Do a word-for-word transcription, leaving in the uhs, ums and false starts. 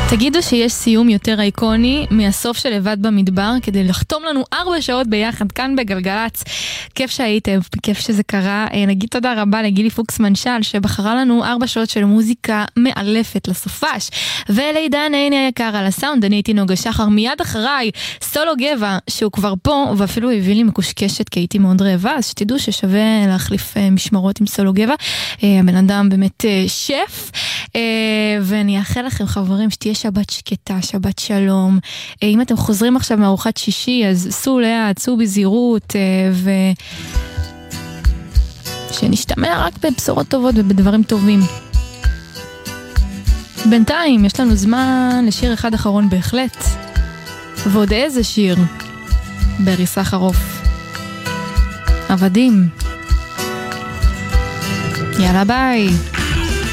תגידו שיש סיום יותר איקוני מהסוף של לבד במדבר, כדי לחתום לנו ארבע שעות ביחד כאן בגלגלץ. כיף שהייתם, כיף שזה קרה. נגיד תודה רבה לגילי פוקס מנשל שבחרה לנו ארבע שעות של מוזיקה מאלפת לסופש, ולידן עיני היקר על הסאונד. אני הייתי נוגה שחר, מיד אחריי סולו גבע שהוא כבר פה, ואפילו הביא לי מקושקשת כי הייתי מאוד רעבה, אז שתדעו ששווה להחליף משמרות עם סולו גבע. הבן אדם באמת שף, ואני אאחל לכם חברים שתהיה שבת שקטה, שבת שלום. אם אתם חוזרים עכשיו מארוחת שישי, אז סעו לאט, סעו בזהירות, ו... שנשתמע רק בבשורות טובות ובדברים טובים. בינתיים יש לנו זמן לשיר אחד אחרון בהחלט, ועוד איזה שיר? ברי סחרוף, עבדים. יאללה ביי.